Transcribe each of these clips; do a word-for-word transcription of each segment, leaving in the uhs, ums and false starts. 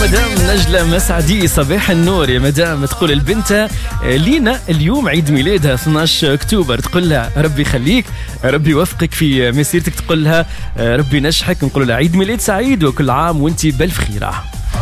مدام نجلة مسعدي صباح النور يا مدام. تقول البنت لينا اليوم عيد ميلادها اثني عشر أكتوبر، تقول لها ربي يخليك ربي يوفقك في مسيرتك، تقول لها ربي ينجحك، نقول لها عيد ميلاد سعيد وكل عام وانت بالف خيرة.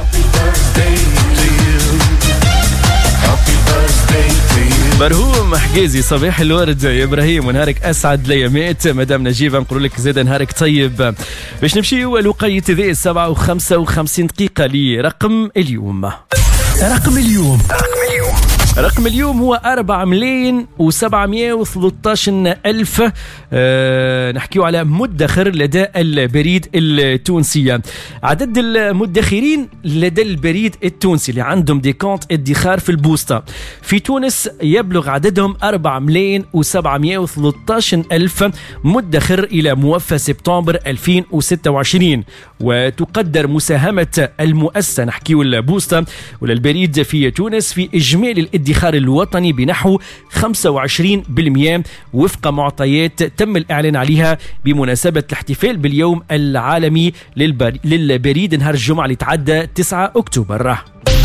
برهوم حجازي صباح الورد يا ابراهيم ونهارك اسعد ليامات. مدام نجيبه نقول لك زاد نهارك طيب. باش نمشيو لوقية ذي سبعة وخمسة وخمسين دقيقة لرقم اليوم. رقم اليوم رقم اليوم رقم اليوم هو أربعة ملايين وسبعمائة وثلاثة عشر ألف. أه نحكيو على مدخر لدى البريد التونسي. عدد المدخرين لدى البريد التونسي اللي عندهم ديكونت ادخار في البوسطة في تونس يبلغ عددهم أربعة ملايين وسبعمائة وثلاثة عشر ألف مدخر إلى موفى سبتمبر ألفين وستة وعشرين. وتقدر مساهمة المؤسسة نحكيو البوسطة ولا البريد في تونس في إجمالي الادخار الوطني بنحو خمسة وعشرين بالمئة وفق معطيات تم الإعلان عليها بمناسبة الاحتفال باليوم العالمي للبريد نهار الجمعة اللي تعدى تسعة أكتوبر.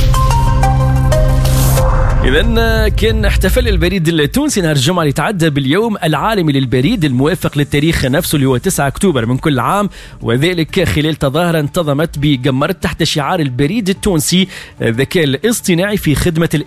إذن كان احتفل البريد التونسي نهار الجمعة اللي تعدى باليوم العالمي للبريد الموافق للتاريخ نفسه اللي هو تسعة أكتوبر من كل عام، وذلك خلال تظاهرة انتظمت بجمرت تحت شعار البريد التونسي الذكاء الاصطناعي في خدمة